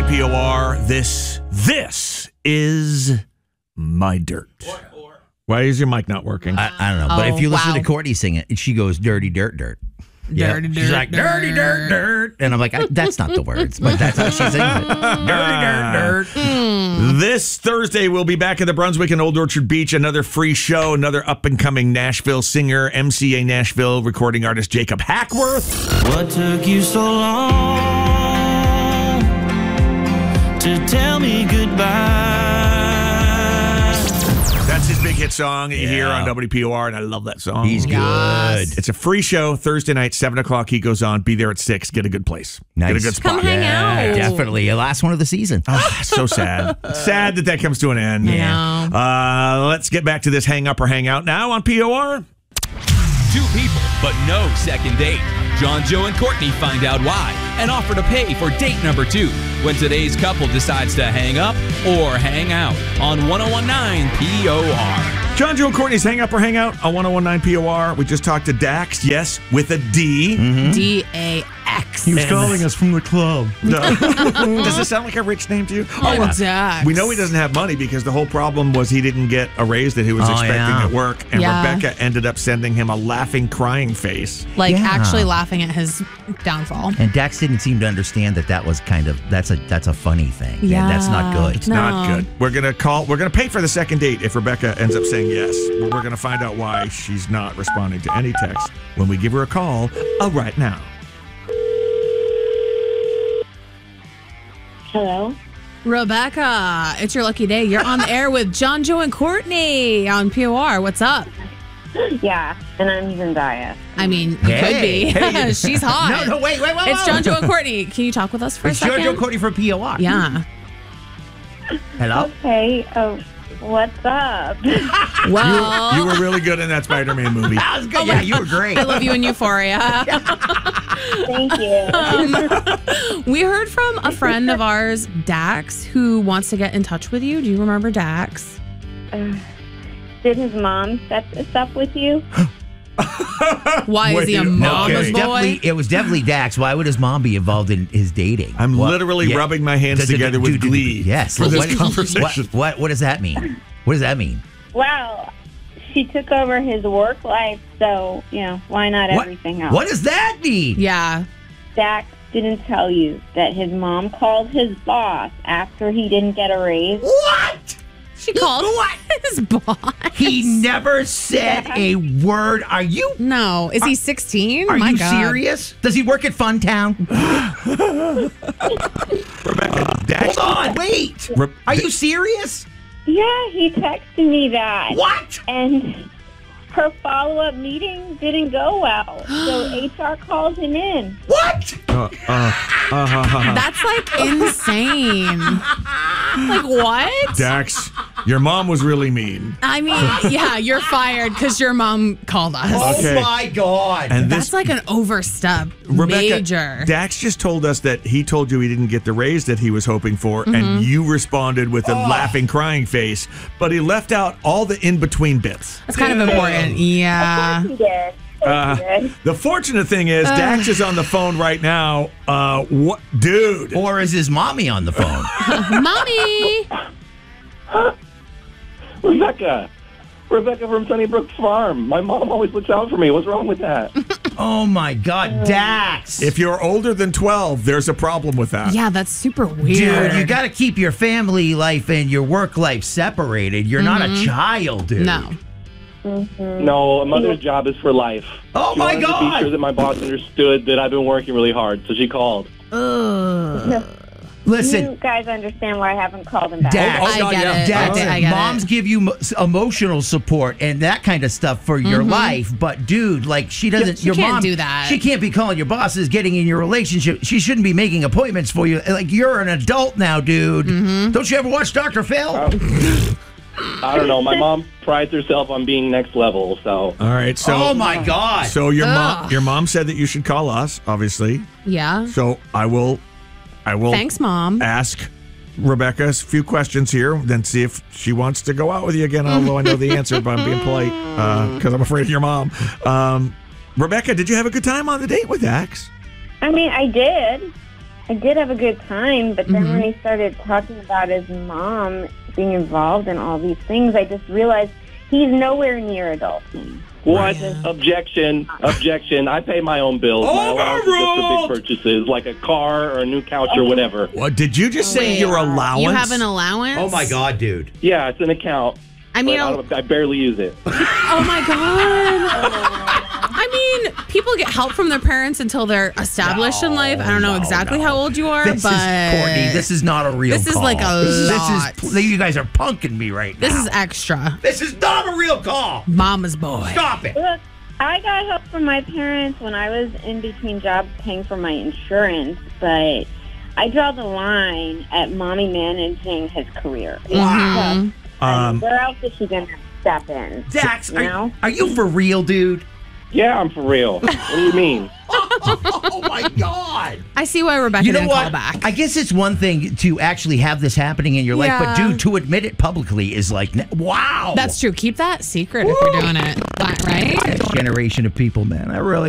WPOR. This is My Dirt. Why is your mic not working? I don't know. But if you listen to Courtney sing it, she goes, dirty dirt, dirt. Dirty dirt. She's like, dirty dirt, dirt. And I'm like, that's not the words, but that's how she sings it. Dirty dirt, dirt. This Thursday, we'll be back at the Brunswick and Old Orchard Beach. Another free show, another up-and-coming Nashville singer, MCA Nashville recording artist Jacob Hackworth. What took you so long to tell me goodbye? That's his big hit song here on WPOR, and I love that song. He's good. It's a free show, Thursday night, 7 o'clock. He goes on. Be there at 6. Get a good place. Nice. Get a good spot. Come hang out. Definitely. The last one of the season. So sad. Sad that comes to an end. Yeah. Let's get back to this hang up or hang out now on POR. Two people, but no second date. John, Joe, and Courtney find out why and offer to pay for date number 2 when today's couple decides to hang up or hang out on 101.9 POR. John, Joe, and Courtney's Hang Up or Hang Out on 101.9 POR. We just talked to Dax, yes, with a D. D-A-X. He was calling us from the club. Does it sound like a rich name to you? Dax. We know he doesn't have money because the whole problem was he didn't get a raise that he was expecting at work. And Rebecca ended up sending him a laughing, crying face. Like actually laughing at his downfall. And Dax didn't seem to understand that was kind of, that's a funny thing. Yeah. And that's not good. It's not good. We're going to pay for the second date if Rebecca ends up saying yes. But we're going to find out why she's not responding to any text when we give her a call right now. Hello? Rebecca, it's your lucky day. You're on the air with John, Joe, and Courtney on POR. What's up? Yeah, and I'm Zendaya. I mean, you could be. Hey. She's hot. No, wait. It's John, Joe, and Courtney. Can you talk with us for a second? It's John, Joe, Courtney from POR. Yeah. Hello? Okay, what's up? Well, You were really good in that Spider-Man movie. That was good. Yeah, you were great. I love you in Euphoria. Thank you. We heard from a friend of ours, Dax, who wants to get in touch with you. Do you remember Dax? Did his mom set this up with you? Why is he a Wait, mama's okay. boy? It was definitely Dax. Why would his mom be involved in his dating? I'm literally rubbing my hands together with glee. Yes. For this conversation. What does that mean? What does that mean? Well, she took over his work life, so, why not everything else? What does that mean? Yeah. Dax didn't tell you that his mom called his boss after he didn't get a raise? What? She called his boss. He never said a word. Are you? No. Is he 16? Are My you God. serious? Does he work at Funtown? Rebecca, Dax. Hold on, wait. Are you serious? Yeah, he texted me that. What? And her follow-up meeting didn't go well, so HR called him in. What? That's like insane. Like what? Dax, your mom was really mean. I mean, yeah, you're fired because your mom called us. Okay. Oh my God. And That's like an overstep. Rebecca, Major. Dax just told us that he told you he didn't get the raise that he was hoping for, and you responded with a laughing, crying face, but he left out all the in-between bits. That's kind of important. Yeah. Of course he did. The fortunate thing is, Dax is on the phone right now. What, dude? Or is his mommy on the phone? Mommy. Rebecca from Sunnybrook Farm. My mom always looks out for me. What's wrong with that? Oh my God, Dax. If you're older than 12, there's a problem with that. Yeah, that's super weird. Dude, you got to keep your family life and your work life separated. You're not a child, dude. No. No, a mother's job is for life. Oh, She my wanted to God. be sure that my boss understood that I've been working really hard, so she called. Listen, You guys understand why I haven't called him back. Dax, I get it. Dax, I get moms it. give you emotional support and that kind of stuff for your life, but dude, like she doesn't. She your can't mom do that. She can't be calling your bosses, getting in your relationship. She shouldn't be making appointments for you. Like you're an adult now, dude. Don't you ever watch Dr. Phil? I don't know. My mom prides herself on being next level, so. All right. So. Oh my God. So your mom said that you should call us, obviously. Yeah. So I will. Thanks, Mom. Ask Rebecca a few questions here, then see if she wants to go out with you again. Although I know the answer, but I'm being polite because I'm afraid of your mom. Rebecca, did you have a good time on the date with Dax? I mean, I did. I did have a good time, but then when he started talking about his mom being involved in all these things, I just realized he's nowhere near adulting. What? Objection. I pay my own bills. My allowance is just for big purchases, like a car or a new couch or whatever. What did you just say? Your allowance? You have an allowance? Oh my God, dude. Yeah, it's an account. I mean, but I barely use it. oh my God. I mean, people get help from their parents until they're established in life. I don't know exactly how old you are, This but is Courtney. This is not a real call. This is like a lot. You guys are punking me right now. This is extra. This is not a real call. Mama's boy. Stop it. Look, I got help from my parents when I was in between jobs paying for my insurance, but I draw the line at mommy managing his career. Wow. Where else is she going to step in? Dax, You know? are you for real, dude? Yeah, I'm for real. What do you mean? Oh my God. I see why Rebecca You know didn't what? call back. I guess it's one thing to actually have this happening in your life, but Yeah. dude, to admit it publicly is like, wow. That's true. Keep that secret if you're doing it, right? Generation of people, man. I really